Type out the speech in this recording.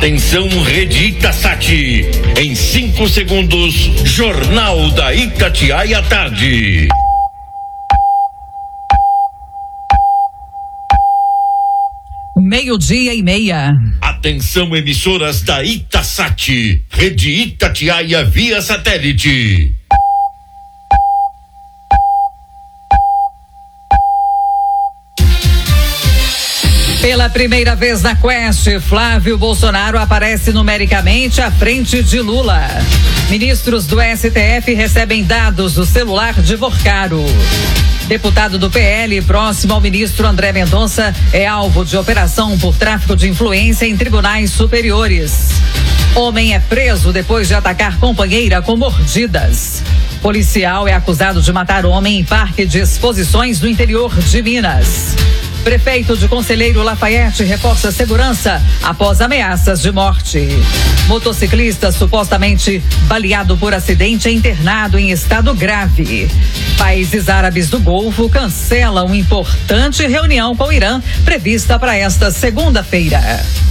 Atenção, Rede Itasati. Em 5 segundos, Jornal da Itatiaia à tarde. Meio-dia e meia. Atenção, emissoras da Itasati. Rede Itatiaia via satélite. Pela primeira vez na Quest, Flávio Bolsonaro aparece numericamente à frente de Lula. Ministros do STF recebem dados do celular de Vorcaro. Deputado do PL, próximo ao ministro André Mendonça, é alvo de operação por tráfico de influência em tribunais superiores. Homem é preso depois de atacar companheira com mordidas. Policial é acusado de matar homem em parque de exposições no interior de Minas. Prefeito de Conselheiro Lafayette reforça segurança após ameaças de morte. Motociclista supostamente baleado por acidente é internado em estado grave. Países árabes do Golfo cancelam importante reunião com o Irã prevista para esta segunda-feira.